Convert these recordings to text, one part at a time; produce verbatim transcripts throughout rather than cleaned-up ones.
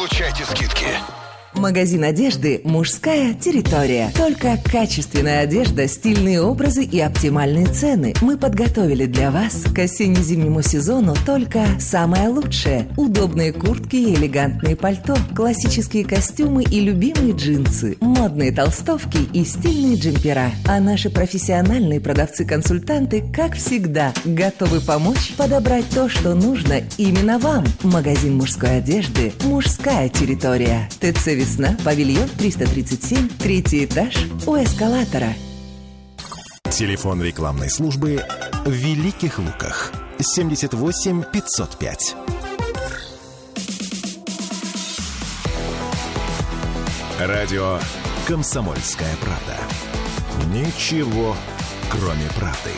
получайте скидки. Магазин одежды «Мужская территория». Только качественная одежда, стильные образы и оптимальные цены. Мы подготовили для вас к осенне-зимнему сезону только самое лучшее. Удобные куртки и элегантные пальто, классические костюмы и любимые джинсы, модные толстовки и стильные джемпера. А наши профессиональные продавцы-консультанты, как всегда, готовы помочь подобрать то, что нужно именно вам. Магазин мужской одежды «Мужская территория». ТЦ «Весна», павильон триста тридцать семь, третий этаж, у эскалатора. Телефон рекламной службы в Великих Луках. семьдесят восемь пятьсот пять. Радио «Комсомольская правда». Ничего, кроме правды.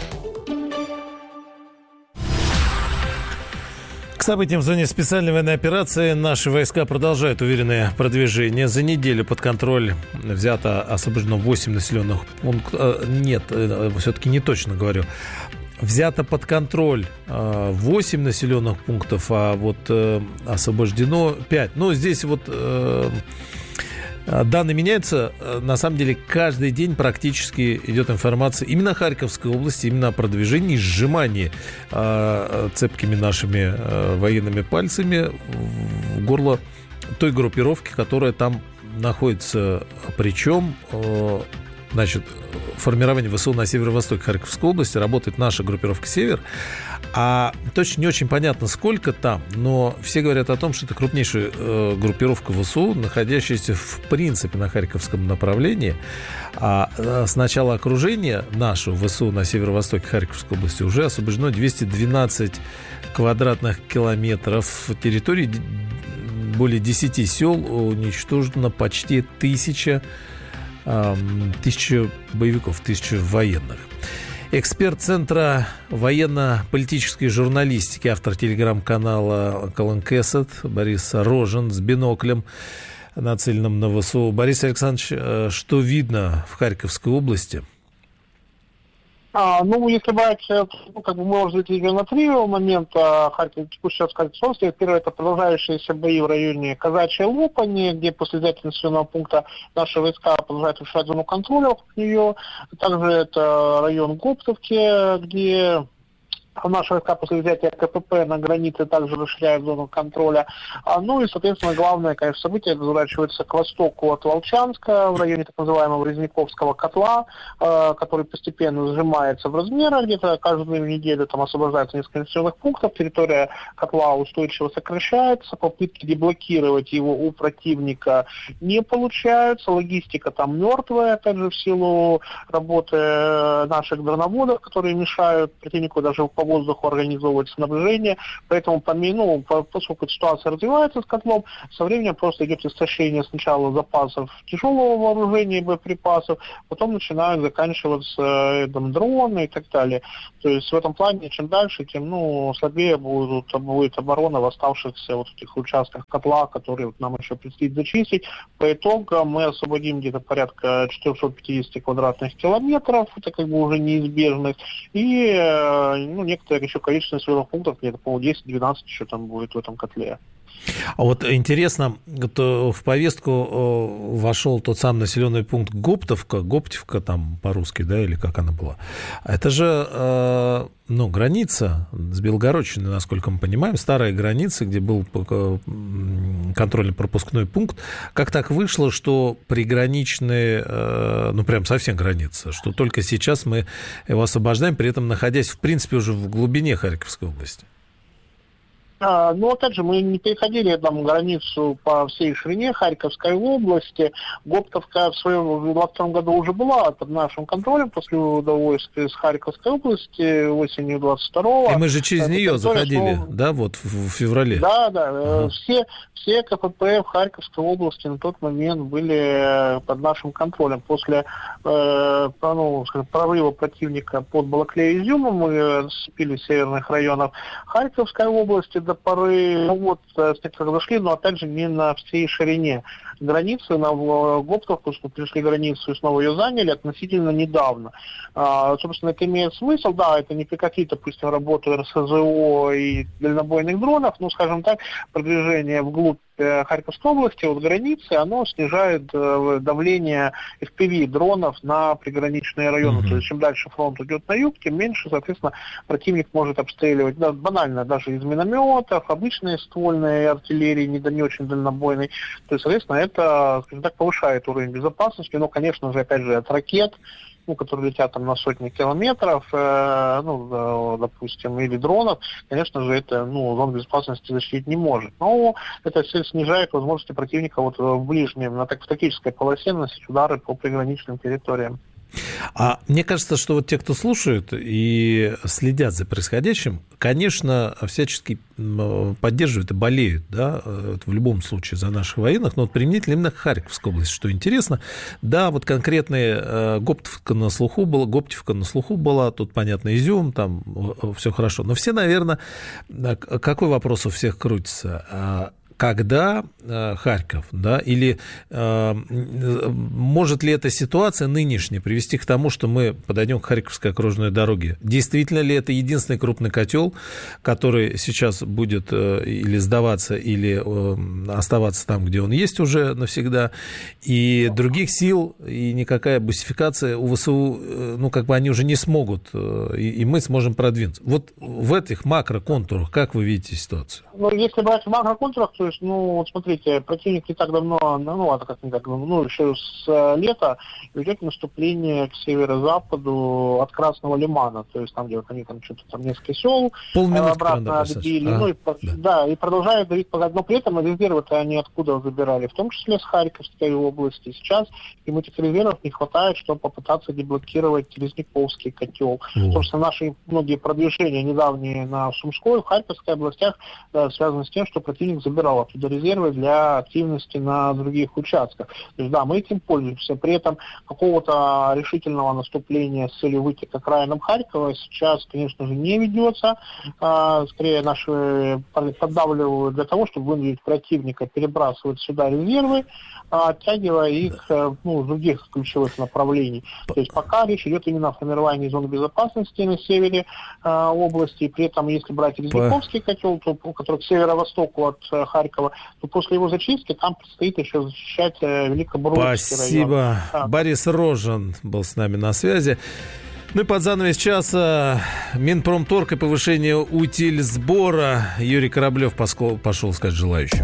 К событиям в зоне специальной военной операции наши войска продолжают уверенное продвижение. За неделю под контроль взято, освобождено восемь населенных пунктов. Нет, все-таки не точно говорю. Взято под контроль восемь населенных пунктов, а вот освобождено пять. Ну, здесь вот данные меняются. На самом деле, каждый день практически идет информация именно о Харьковской области, именно о продвижении, сжимании э, цепкими нашими э, военными пальцами в горло той группировки, которая там находится. Причем, э, значит, формирование ВСУ на северо-востоке Харьковской области, работает наша группировка «Север». А точно не очень понятно, сколько там, но все говорят о том, что это крупнейшая э, группировка ВСУ, находящаяся в принципе на Харьковском направлении. А э, с начала окружения нашего ВСУ на северо-востоке Харьковской области уже освобождено двести двенадцать квадратных километров территории, более десяти сел, уничтожено почти тысяча, э, тысяча боевиков, тысяча военных. Эксперт Центра военно-политической журналистики, автор телеграм-канала «Колонкесет» Борис Рожен с биноклем, нацеленным на ВСУ. Борис Александрович, что видно в Харьковской области? А, ну, если брать, ну, как бы мы уже разделили на три момента Харьков, сейчас Харьковской области. Первое, это продолжающиеся бои в районе Казачьей Лопани, где после взятия населенного пункта наши войска продолжают решать зону контроля вокруг нее. Также это район Гоптовки, где наши войска после взятия КПП на границе также расширяют зону контроля. А, ну и, соответственно, главное, конечно, событие разворачивается к востоку от Волчанска, в районе так называемого Резниковского котла, э, который постепенно сжимается в размерах, где-то каждую неделю там освобождается несколько населенных пунктов, территория котла устойчиво сокращается, попытки деблокировать его у противника не получаются, логистика там мертвая, опять же, в силу работы наших дроноводов, которые мешают противнику даже по воздуху организовывать снабжение, поэтому ну, поскольку ситуация развивается с котлом, со временем просто идет истощение сначала запасов тяжелого вооружения и боеприпасов, потом начинают заканчиваться там, дроны и так далее. То есть в этом плане чем дальше, тем ну, слабее будут, будет оборона в оставшихся вот этих участках котла, которые вот, нам еще предстоит зачистить. По итогам мы освободим где-то порядка четыреста пятьдесят квадратных километров, это как бы уже неизбежность, и ну, некоторое еще количество населенных пунктов, где-то, по-моему, десять-двенадцать еще там будет в этом котле. А вот интересно, в повестку вошел тот самый населенный пункт Гоптовка, Гоптевка там по-русски, да, или как она была. Это же, ну, граница с Белгородчиной, насколько мы понимаем, старая граница, где был контрольно-пропускной пункт. Как так вышло, что приграничные, ну, прям совсем граница, что только сейчас мы его освобождаем, при этом находясь, в принципе, уже в глубине Харьковской области? А, ну, опять же, мы не переходили там границу по всей ширине Харьковской области. Гоптовка в своем двадцать втором году уже была под нашим контролем после удовольствия из Харьковской области осенью двадцать второго. И мы же через Это нее заходили, что... да, вот в, в феврале? Да, да. Ага. Все, все КПП в Харьковской области на тот момент были под нашим контролем. После э, ну, скажем, прорыва противника под Балаклеей и Изюмом мы сцепили в северных районах Харьковской области до поры, ну вот, с некоторых зашли, но опять же не на всей ширине границы, на Гоптовку, что пришли границу и снова ее заняли относительно недавно. А, собственно, это имеет смысл, да, это не какие-то, допустим, работы РСЗО и дальнобойных дронов, но, скажем так, продвижение вглубь Харьковской области, от границы, оно снижает давление эф пи ви-дронов на приграничные районы. Mm-hmm. То есть чем дальше фронт идет на юг, тем меньше, соответственно, противник может обстреливать, да, банально, даже из минометов, обычной ствольной артиллерии, не, не очень дальнобойной. То есть, соответственно, это, скажем так, повышает уровень безопасности, но, конечно же, опять же, от ракет, ну, которые летят там на сотни километров, э, ну, допустим, или дронов, конечно же, это, ну, зону безопасности защитить не может. Но это все снижает возможности противника вот в ближнем, на так, в тактической полосе наносить удары по приграничным территориям. А мне кажется, что вот те, кто слушают и следят за происходящим, конечно, всячески поддерживают и болеют, да, в любом случае за наших военных, но вот применительно именно к Харьковской области, что интересно. Да, вот конкретная Гоптевка на слуху была, Гоптевка на слуху была, тут, понятно, Изюм, там все хорошо. Но все, наверное, какой вопрос у всех крутится? Когда э, Харьков, да, или э, может ли эта ситуация нынешняя привести к тому, что мы подойдем к Харьковской окружной дороге? Действительно ли это единственный крупный котел, который сейчас будет э, или сдаваться, или э, оставаться там, где он есть уже навсегда, и других сил, и никакая бусификация у ВСУ, э, ну, как бы они уже не смогут, э, и, и мы сможем продвинуться. Вот в этих макроконтурах как вы видите ситуацию? Ну, если брать в макроконтурах, то есть, ну, вот смотрите, противник не так давно, ну, это как не так, ну, еще с лета ведет наступление к северо-западу от Красного Лимана, то есть там, где вот они там что-то там несколько сел обратно отбили, а, ну, и, да. да, и продолжают давить, но при этом резервы-то они откуда забирали, в том числе с Харьковской области. Сейчас им этих резервов не хватает, чтобы попытаться деблокировать Телезниковский котел. Mm. Потому что наши многие продвижения недавние на Сумской, в Харьковской областях, да, связаны с тем, что противник забирал оттуда резервы для активности на других участках. То есть, да, мы этим пользуемся. При этом какого-то решительного наступления с целью выйти к окраинам Харькова сейчас, конечно же, не ведется. А, скорее, наши поддавливают для того, чтобы вынудить противника перебрасывать сюда резервы, оттягивая их, ну, с других ключевых направлений. То есть пока речь идет именно о формировании зоны безопасности на севере э, области. И при этом, если брать Резниковский котел, то, который к северо-востоку от э, Харькова, то после его зачистки там предстоит еще защищать э, Великобурловский район. Спасибо. Да. Борис Рожен был с нами на связи. Ну и под занавес часа Минпромторг и повышение утильсбора. Юрий Кораблев пошел искать желающих.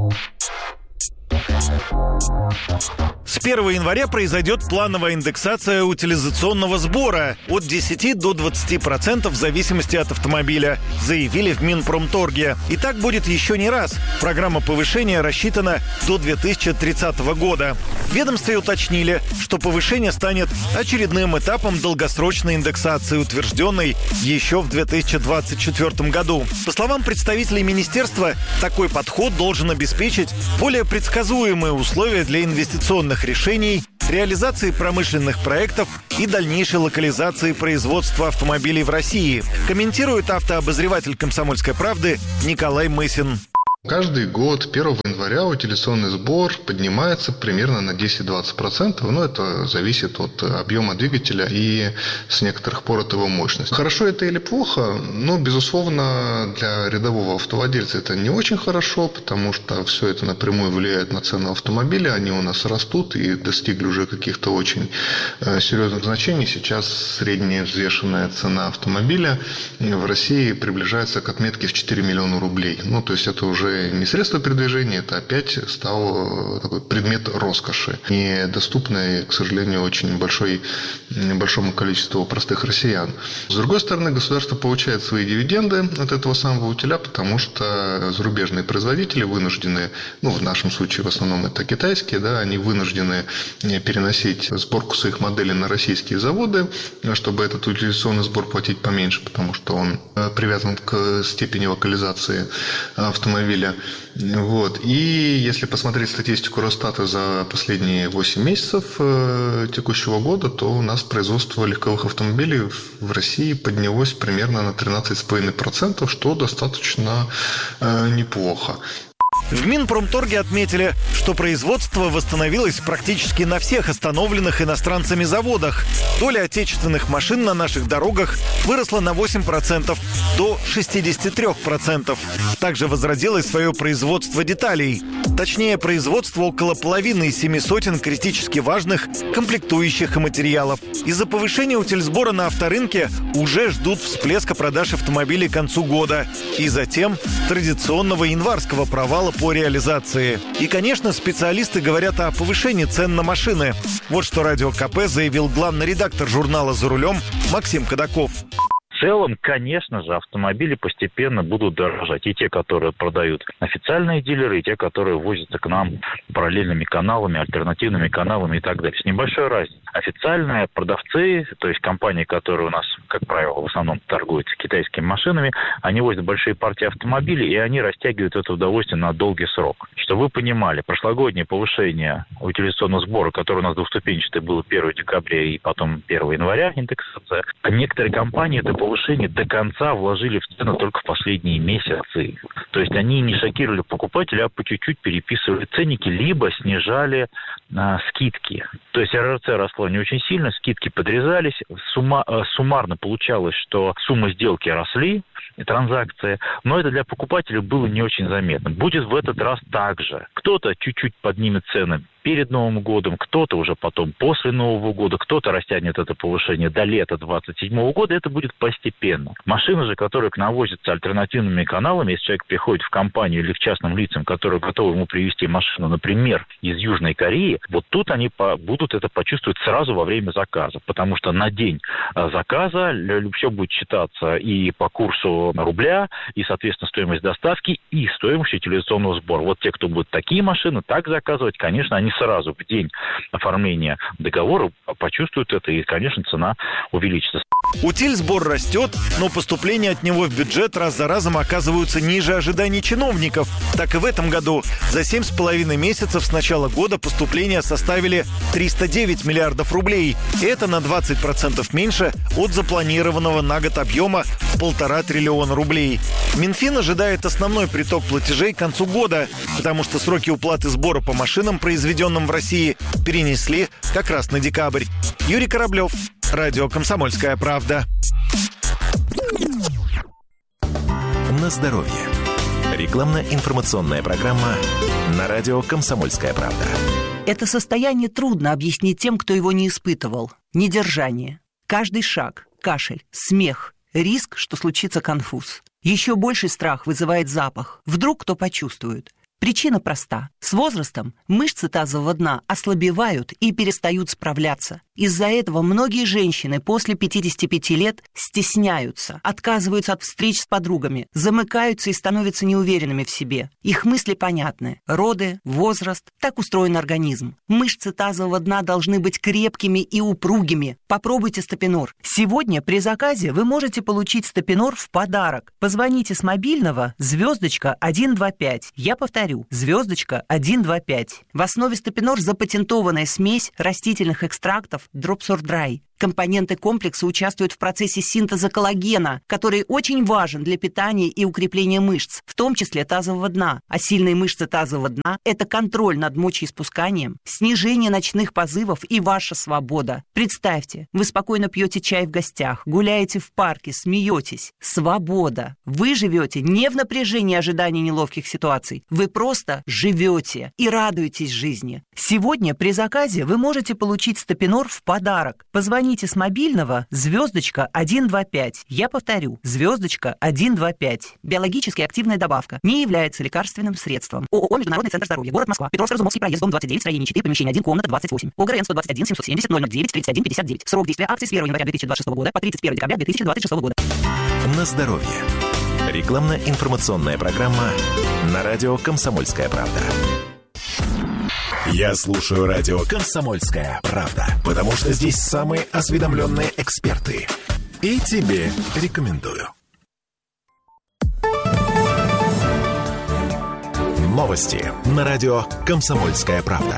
С первого января произойдет плановая индексация утилизационного сбора от десяти до двадцати процентов в зависимости от автомобиля, заявили в Минпромторге. И так будет еще не раз. Программа повышения рассчитана до две тысячи тридцатого года. В ведомстве уточнили, что повышение станет очередным этапом долгосрочной индексации, утвержденной еще в две тысячи двадцать четвёртом году. По словам представителей министерства, такой подход должен обеспечить более предсказуемые условия для инвестиционных решений, реализации промышленных проектов и дальнейшей локализации производства автомобилей в России, комментирует автообозреватель «Комсомольской правды» Николай Мысин. Каждый год первого января утилизационный сбор поднимается примерно на десять-двадцать процентов, но это зависит от объема двигателя и с некоторых пор от его мощности. Хорошо это или плохо? Ну, безусловно, для рядового автовладельца это не очень хорошо, потому что все это напрямую влияет на цену автомобиля, они у нас растут и достигли уже каких-то очень серьезных значений. Сейчас средняя взвешенная цена автомобиля в России приближается к отметке в четыре миллиона рублей. Ну, то есть это уже не средство передвижения, это опять стал такой предмет роскоши, недоступный, к сожалению, очень большой, большому количеству простых россиян. С другой стороны, государство получает свои дивиденды от этого самого утиля, потому что зарубежные производители вынуждены, ну, в нашем случае в основном это китайские, да, они вынуждены переносить сборку своих моделей на российские заводы, чтобы этот утилизационный сбор платить поменьше, потому что он привязан к степени локализации автомобиля. Вот. И если посмотреть статистику Росстата за последние восемь месяцев э, текущего года, то у нас производство легковых автомобилей в России поднялось примерно на тринадцать целых пять десятых процента, что достаточно э, неплохо. В Минпромторге отметили, что производство восстановилось практически на всех остановленных иностранцами заводах. Доля отечественных машин на наших дорогах выросла на восемь процентов до шестидесяти трёх процентов. Также возродилось свое производство деталей. Точнее, производство около половины из семи сотен критически важных комплектующих и материалов. Из-за повышения утильсбора на авторынке уже ждут всплеска продаж автомобилей к концу года. И затем традиционного январского провала по реализации. И, конечно, специалисты говорят о повышении цен на машины. Вот что Радио КП заявил главный редактор журнала «За рулем» Максим Кадаков. В целом, конечно же, автомобили постепенно будут дорожать. И те, которые продают официальные дилеры, и те, которые возятся к нам параллельными каналами, альтернативными каналами и так далее. С небольшой разницей. Официальные продавцы, то есть компании, которые у нас, как правило, в основном торгуют китайскими машинами, они возят большие партии автомобилей, и они растягивают это удовольствие на долгий срок. Чтобы вы понимали, прошлогоднее повышение утилизационного сбора, которое у нас двухступенчатое было первого декабря и потом первого января, индексация, некоторые компании это повышение до конца вложили в цену только в последние месяцы. То есть они не шокировали покупателя, а по чуть-чуть переписывали ценники, либо снижали а, скидки. То есть эр эр цэ росло не очень сильно, скидки подрезались, сумма, суммарно получалось, что суммы сделки росли, транзакции, но это для покупателя было не очень заметно. Будет в этот раз так же. Кто-то чуть-чуть поднимет цены перед Новым годом, кто-то уже потом после Нового года, кто-то растянет это повышение до лета двадцать седьмого года, это будет постепенно. Машины же, которые к нам возятся альтернативными каналами, если человек приходит в компанию или к частным лицам, которые готовы ему привезти машину, например, из Южной Кореи, вот тут они по- будут это почувствовать сразу во время заказа, потому что на день заказа все будет считаться и по курсу рубля, и, соответственно, стоимость доставки, и стоимость утилизационного сбора. Вот те, кто будут такие машины так заказывать, конечно, они сразу в день оформления договора почувствуют это, и, конечно, цена увеличится. Утильсбор растет, но поступления от него в бюджет раз за разом оказываются ниже ожиданий чиновников. Так и в этом году. За семь с половиной месяцев с начала года поступления составили триста девять миллиардов рублей. Это на двадцать процентов меньше от запланированного на год объема в полтора триллиона рублей. Минфин ожидает основной приток платежей к концу года, потому что сроки уплаты сбора по машинам, произведенным в России, перенесли как раз на декабрь. Юрий Кораблев, Радио «Комсомольская правда». На здоровье. Рекламно-информационная программа на радио «Комсомольская правда». Это состояние трудно объяснить тем, кто его не испытывал. Недержание. Каждый шаг, кашель, смех, риск, что случится конфуз. Еще больший страх вызывает запах. Вдруг кто почувствует. Причина проста. С возрастом мышцы тазового дна ослабевают и перестают справляться. Из-за этого многие женщины после пятидесяти пяти лет стесняются, отказываются от встреч с подругами, замыкаются и становятся неуверенными в себе. Их мысли понятны. Роды, возраст, так устроен организм. Мышцы тазового дна должны быть крепкими и упругими. Попробуйте Стапинор. Сегодня при заказе вы можете получить Стапинор в подарок. Позвоните с мобильного звездочка один два пять. Я повторю, звездочка один два пять. В основе Стапинор запатентованная смесь растительных экстрактов Dropsor-Dry. Компоненты комплекса участвуют в процессе синтеза коллагена, который очень важен для питания и укрепления мышц, в том числе тазового дна. А сильные мышцы тазового дна – это контроль над мочеиспусканием, снижение ночных позывов и ваша свобода. Представьте, вы спокойно пьете чай в гостях, гуляете в парке, смеетесь. Свобода. Вы живете не в напряжении ожидания неловких ситуаций. Вы просто живете и радуетесь жизни. Сегодня при заказе вы можете получить Стапинор в подарок. Позвоните Звоните с мобильного звездочка один два пять. Я повторю, звездочка один два пять. Биологически активная добавка. Не является лекарственным средством. ООО «Международный центр здоровья», город Москва, Петровско-Разумовский проезд, дом двадцать девять, строение четыре, помещение один, комната двадцать восемь. ОГРН сто двадцать один семьсот семьдесят ноль ноль девять тридцать один пятьдесят девять. Срок действия акции с первого января две тысячи двадцать шестого года по тридцать первого декабря две тысячи двадцать шестого года. На здоровье. Рекламно-информационная программа на радио «Комсомольская правда». Я слушаю радио «Комсомольская правда», потому что здесь самые осведомленные эксперты. И тебе рекомендую. Новости на радио «Комсомольская правда».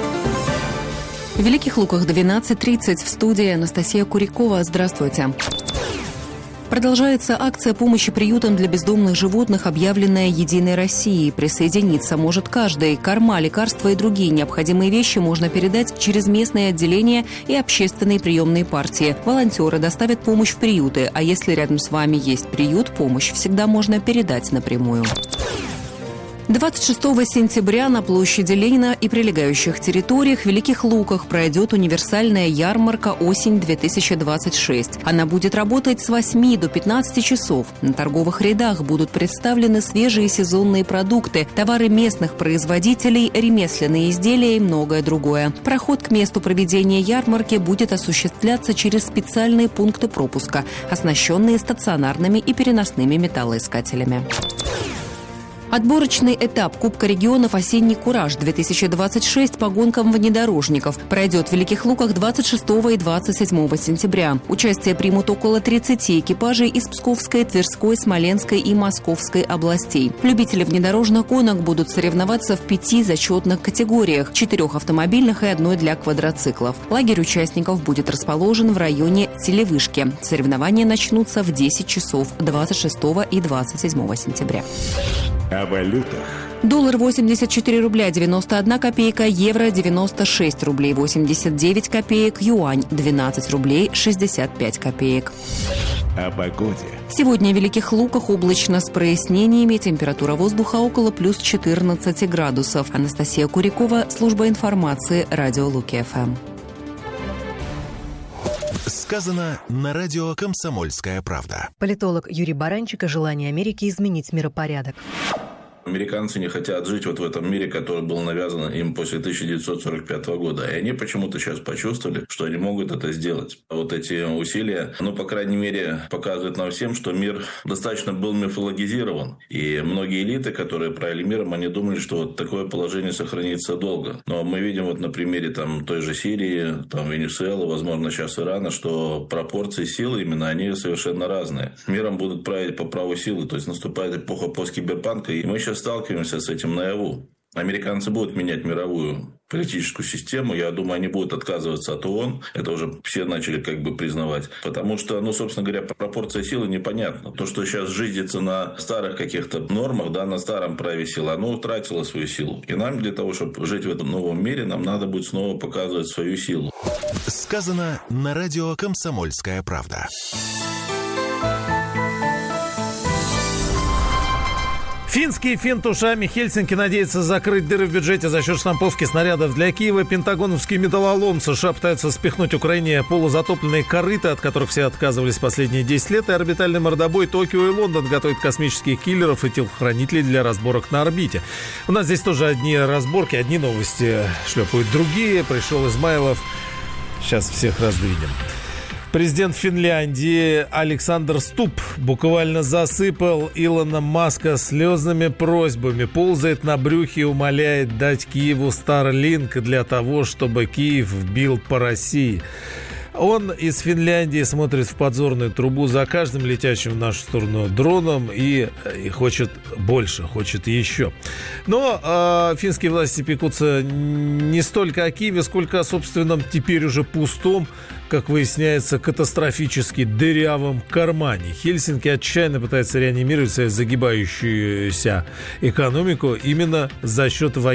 В Великих Луках двенадцать тридцать, в студии Анастасия Курякова. Здравствуйте. Продолжается акция помощи приютам для бездомных животных, объявленная «Единой Россией». Присоединиться может каждый. Корма, лекарства и другие необходимые вещи можно передать через местные отделения и общественные приемные партии. Волонтеры доставят помощь в приюты, а если рядом с вами есть приют, помощь всегда можно передать напрямую. двадцать шестого сентября на площади Ленина и прилегающих территориях в Великих Луках пройдет универсальная ярмарка «Осень-две тысячи двадцать шесть». Она будет работать с восьми до пятнадцати часов. На торговых рядах будут представлены свежие сезонные продукты, товары местных производителей, ремесленные изделия и многое другое. Проход к месту проведения ярмарки будет осуществляться через специальные пункты пропуска, оснащенные стационарными и переносными металлоискателями. Отборочный этап Кубка регионов «Осенний кураж-две тысячи двадцать шесть» по гонкам внедорожников пройдет в Великих Луках двадцать шестого и двадцать седьмого сентября. Участие примут около тридцати экипажей из Псковской, Тверской, Смоленской и Московской областей. Любители внедорожных гонок будут соревноваться в пяти зачетных категориях – четырех автомобильных и одной для квадроциклов. Лагерь участников будет расположен в районе Телевышки. Соревнования начнутся в десять часов двадцать шестого и двадцать седьмого сентября. О валютах. Доллар восемьдесят четыре рубля девяносто одна копейка, евро девяносто шесть рублей восемьдесят девять копеек, юань двенадцать рублей шестьдесят пять копеек. О погоде. Сегодня в Великих Луках облачно с прояснениями, температура воздуха около плюс четырнадцати градусов. Анастасия Курикова, служба информации, радио Луки-ФМ. Сказано на радио «Комсомольская правда». Политолог Юрий Баранчик о желании Америки изменить миропорядок. Американцы не хотят жить вот в этом мире, который был навязан им после тысяча девятьсот сорок пятого года. И они почему-то сейчас почувствовали, что они могут это сделать. Вот эти усилия, ну, по крайней мере, показывают нам всем, что мир достаточно был мифологизирован. И многие элиты, которые правили миром, они думали, что вот такое положение сохранится долго. Но мы видим вот на примере там, той же Сирии, там, Венесуэлы, возможно, сейчас Ирана, что пропорции силы именно, они совершенно разные. Миром будут править по праву силы. То есть наступает эпоха посткиберпанка, и мы сейчас сталкиваемся с этим наяву. Американцы будут менять мировую политическую систему. Я думаю, они будут отказываться от ООН. Это уже все начали как бы признавать. Потому что, ну, собственно говоря, пропорция силы непонятна. То, что сейчас жизнится на старых каких-то нормах, да, на старом праве силы, оно утратило свою силу. И нам для того, чтобы жить в этом новом мире, нам надо будет снова показывать свою силу. Сказано на радио «Комсомольская правда». Финские финт ушами. Хельсинки надеется закрыть дыры в бюджете за счет штамповки снарядов для Киева. Пентагоновский металлолом. США пытаются спихнуть Украине полузатопленные корыта, от которых все отказывались последние десять лет. И орбитальный мордобой. Токио и Лондон готовят космических киллеров и телохранителей для разборок на орбите. У нас здесь тоже одни разборки, одни новости шлепают другие. Пришел Измайлов. Сейчас всех раздвинем. Президент Финляндии Александр Ступп буквально засыпал Илона Маска слезными просьбами. Ползает на брюхе и умоляет дать Киеву Starlink для того, чтобы Киев бил по России. Он из Финляндии смотрит в подзорную трубу за каждым летящим в нашу сторону дроном и, и хочет больше, хочет еще. Но э, финские власти пекутся не столько о Киеве, сколько о собственном теперь уже пустом, как выясняется, катастрофически дырявом кармане. Хельсинки отчаянно пытаются реанимировать свою загибающуюся экономику именно за счет военных